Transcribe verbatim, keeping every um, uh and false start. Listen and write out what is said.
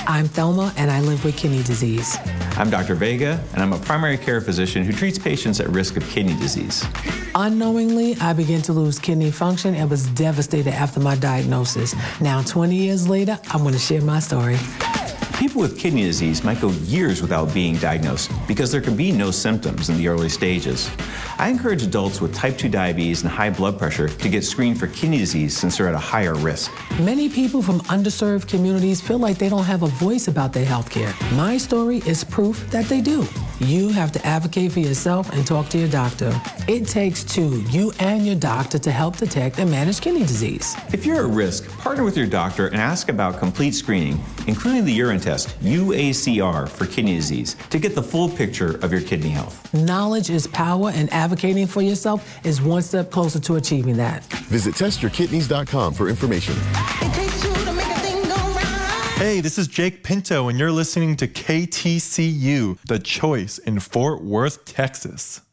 I'm Thelma, and I live with kidney disease. I'm Doctor Vega, and I'm a primary care physician who treats patients at risk of kidney disease. Unknowingly, I began to lose kidney function and was devastated after my diagnosis. Now, twenty years later, I'm going to share my story. People with kidney disease might go years without being diagnosed because there can be no symptoms in the early stages. I encourage adults with type two diabetes and high blood pressure to get screened for kidney disease since they're at a higher risk. Many people from underserved communities feel like they don't have a voice about their health care. My story is proof that they do. You have to advocate for yourself and talk to your doctor. It takes two, you and your doctor, to help detect and manage kidney disease. If you're at risk, partner with your doctor and ask about complete screening, including the urine test, U A C R, for kidney disease, to get the full picture of your kidney health. Knowledge is power, and advocating for yourself is one step closer to achieving that. Visit test your kidneys dot com for information. Hey, this is Jake Pinto, and you're listening to K T C U, The Choice in Fort Worth, Texas.